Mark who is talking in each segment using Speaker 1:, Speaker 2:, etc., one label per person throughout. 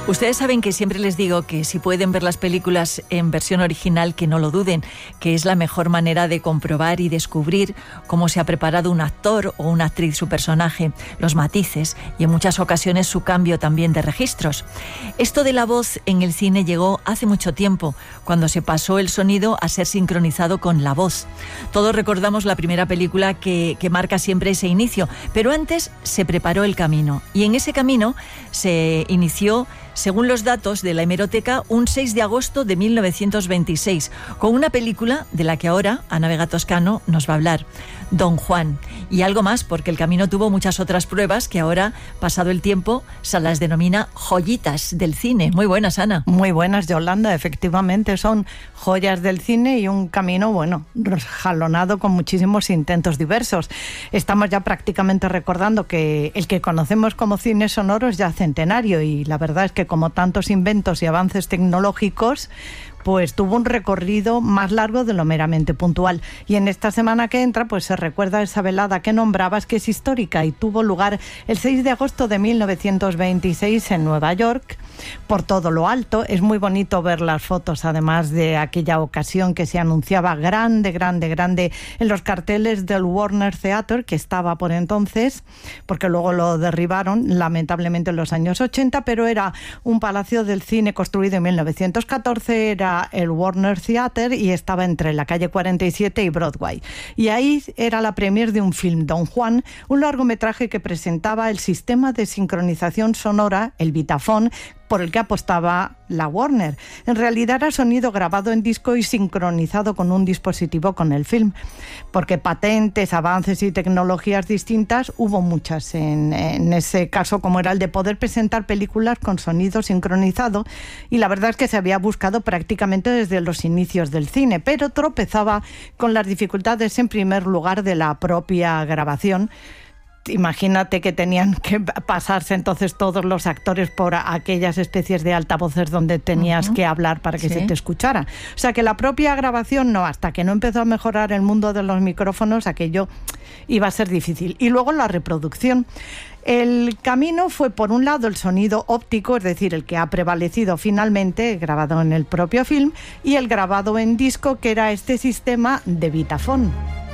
Speaker 1: Ustedes saben que siempre les digo que si pueden ver las películas en versión original, que no lo duden, que es la mejor manera de comprobar y descubrir cómo se ha preparado un actor o una actriz su personaje, los matices y en muchas ocasiones su cambio también de registros. Esto de la voz en el cine llegó hace mucho tiempo, cuando se pasó el sonido a ser sincronizado con la voz. Todos recordamos la primera película que marca siempre ese inicio, pero antes se preparó el camino y en ese camino se inició, según los datos de la hemeroteca, un 6 de agosto de 1926, con una película de la que ahora Ana Vega Toscano nos va a hablar, Don Juan. Y algo más, porque el camino tuvo muchas otras pruebas que ahora, pasado el tiempo, se las denomina joyitas del cine. Muy buenas, Ana.
Speaker 2: Muy buenas, Yolanda. Efectivamente, son joyas del cine y un camino, jalonado con muchísimos intentos diversos. Estamos ya prácticamente recordando que el que conocemos como cine sonoro es ya centenario y la verdad es que como tantos inventos y avances tecnológicos, pues tuvo un recorrido más largo de lo meramente puntual. Y en esta semana que entra, pues se recuerda esa velada que nombrabas, que es histórica y tuvo lugar el 6 de agosto de 1926 en Nueva York, por todo lo alto. Es muy bonito ver las fotos, además de aquella ocasión que se anunciaba grande en los carteles del Warner Theatre, que estaba por entonces, porque luego lo derribaron, lamentablemente, en los años 80, pero era un palacio del cine construido en 1914, era el Warner Theatre y estaba entre la calle 47 y Broadway. Y ahí era la premier de un film, Don Juan, un largometraje que presentaba el sistema de sincronización sonora, el Vitaphone, por el que apostaba la Warner. En realidad era sonido grabado en disco y sincronizado con un dispositivo con el film, porque patentes, avances y tecnologías distintas hubo muchas en ese caso, como era el de poder presentar películas con sonido sincronizado, y la verdad es que se había buscado prácticamente desde los inicios del cine, pero tropezaba con las dificultades, en primer lugar, de la propia grabación. Imagínate que tenían que pasarse entonces todos los actores por aquellas especies de altavoces donde tenías que hablar para que se te escuchara. O sea que la propia grabación hasta que no empezó a mejorar el mundo de los micrófonos, aquello iba a ser difícil. Y luego la reproducción. El camino fue, por un lado, el sonido óptico, es decir, el que ha prevalecido finalmente, grabado en el propio film, y el grabado en disco, que era este sistema de Vitaphone.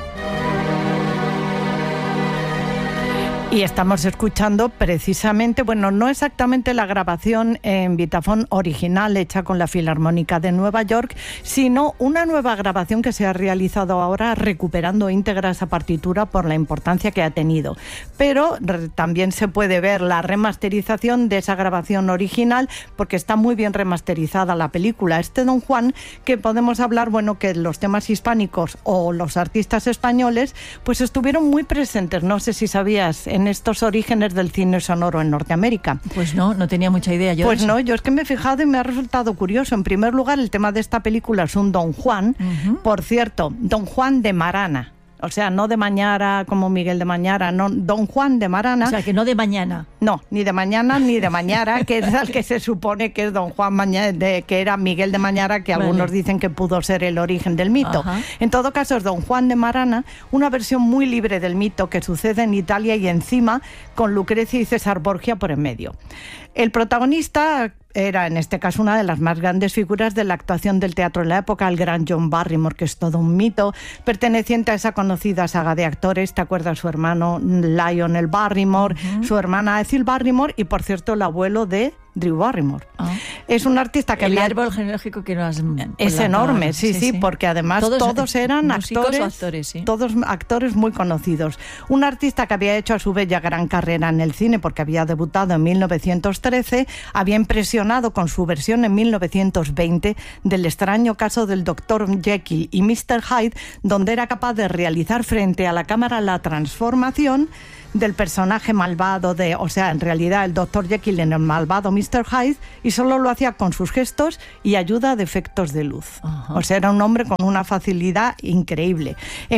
Speaker 2: Y estamos escuchando precisamente, no exactamente la grabación en Vitaphone original hecha con la Filarmónica de Nueva York, sino una nueva grabación que se ha realizado ahora recuperando íntegra esa partitura por la importancia que ha tenido. Pero también se puede ver la remasterización de esa grabación original porque está muy bien remasterizada la película. Este Don Juan, que podemos hablar, que los temas hispánicos o los artistas españoles pues estuvieron muy presentes. No sé si sabías, en estos orígenes del cine sonoro en Norteamérica.
Speaker 1: Pues no tenía mucha idea yo.
Speaker 2: Pues no, yo es que me he fijado y me ha resultado curioso. En primer lugar, el tema de esta película es un Don Juan, por cierto, Don Juan de Marana. O sea, no de Mañara como Miguel de Mañara, no, Don Juan de Marana.
Speaker 1: O sea, que no de mañana.
Speaker 2: No, ni de mañana ni de Mañara, que es el que se supone que es Don Juan que era Miguel de Mañara, que algunos dicen que pudo ser el origen del mito.
Speaker 1: Ajá.
Speaker 2: En todo caso es Don Juan de Marana, una versión muy libre del mito que sucede en Italia y encima con Lucrecia y César Borgia por en medio. El protagonista era, en este caso, una de las más grandes figuras de la actuación del teatro en la época, el gran John Barrymore, que es todo un mito, perteneciente a esa conocida saga de actores. ¿Te acuerdas? Su hermano Lionel Barrymore, su hermana Ethel Barrymore y, por cierto, el abuelo de Drew Barrymore. Es un artista que
Speaker 1: el árbol genealógico que no has...
Speaker 2: Es enorme, sí, porque además todos eran actores, todos actores muy conocidos. Un artista que había hecho a su vez ya gran carrera en el cine porque había debutado en 1913, había impresionado con su versión en 1920 del extraño caso del Dr. Jekyll y Mr. Hyde, donde era capaz de realizar frente a la cámara la transformación del personaje malvado en realidad el Dr. Jekyll en el malvado Mr. Hyde, y solo lo hacía con sus gestos y ayuda de efectos de luz. O sea, era un hombre con una facilidad increíble. En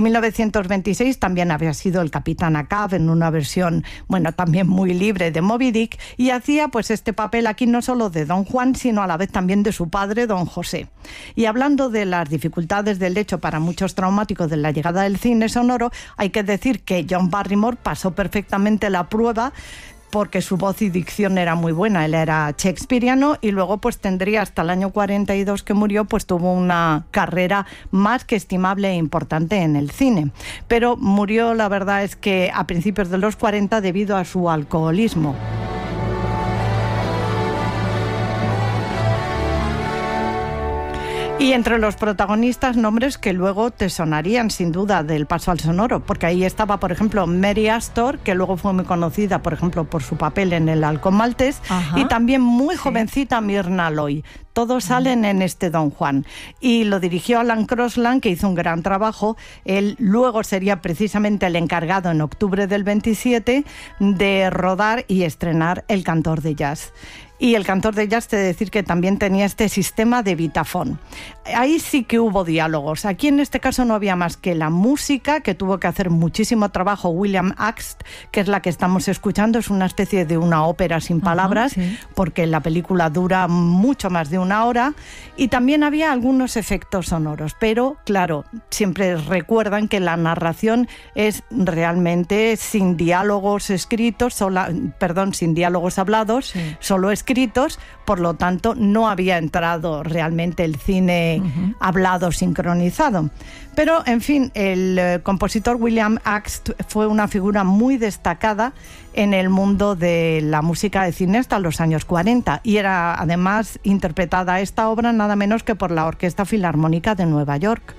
Speaker 2: 1926 también había sido el Capitán Ahab en una versión, también muy libre de Moby Dick, y hacía pues este papel aquí no solo de Don Juan, sino a la vez también de su padre, Don José. Y hablando de las dificultades del hecho para muchos traumáticos de la llegada del cine sonoro, hay que decir que John Barrymore pasó perfectamente la prueba porque su voz y dicción era muy buena, él era shakespeariano, y luego pues tendría hasta el año 42 que murió, pues tuvo una carrera más que estimable e importante en el cine. Pero murió, la verdad es que a principios de los 40 debido a su alcoholismo. Y entre los protagonistas, nombres que luego te sonarían sin duda del paso al sonoro, porque ahí estaba, por ejemplo, Mary Astor, que luego fue muy conocida, por ejemplo, por su papel en El Halcón Maltés, y también muy jovencita Myrna Loy. Todos salen en este Don Juan. Y lo dirigió Alan Crosland, que hizo un gran trabajo. Él luego sería precisamente el encargado en octubre del 27 de rodar y estrenar El Cantor de Jazz. Y El Cantor de Jazz, te he de decir que también tenía este sistema de Vitaphone. Ahí sí que hubo diálogos. Aquí en este caso no había más que la música, que tuvo que hacer muchísimo trabajo William Axt, que es la que estamos escuchando. Es una especie de una ópera sin palabras, porque la película dura mucho más de una hora. Y también había algunos efectos sonoros. Pero, claro, siempre recuerdan que la narración es realmente sin diálogos escritos, sin diálogos hablados, solo escritos, por lo tanto no había entrado realmente el cine hablado sincronizado. Pero, en fin, el compositor William Axt fue una figura muy destacada en el mundo de la música de cine hasta los años 40 y era además interpretada esta obra nada menos que por la Orquesta Filarmónica de Nueva York.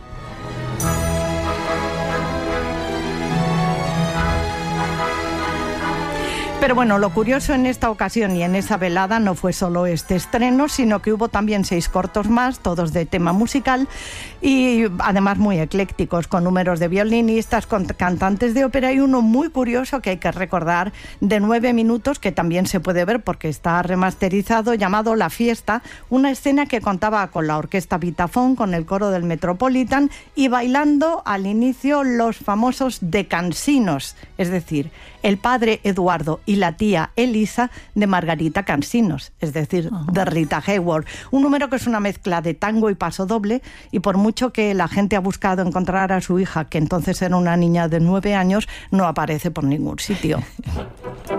Speaker 2: Pero bueno, lo curioso en esta ocasión y en esa velada no fue solo este estreno, sino que hubo también 6 cortos más, todos de tema musical y además muy eclécticos, con números de violinistas, con cantantes de ópera y uno muy curioso que hay que recordar de 9 minutos, que también se puede ver porque está remasterizado, llamado La Fiesta, una escena que contaba con la orquesta Vitaphone, con el coro del Metropolitan y bailando al inicio los famosos decansinos, es decir, el padre Eduardo y la tía Elisa de Margarita Cansinos, es decir, de Rita Hayworth. Un número que es una mezcla de tango y pasodoble, y por mucho que la gente ha buscado encontrar a su hija, que entonces era una niña de 9 años, no aparece por ningún sitio.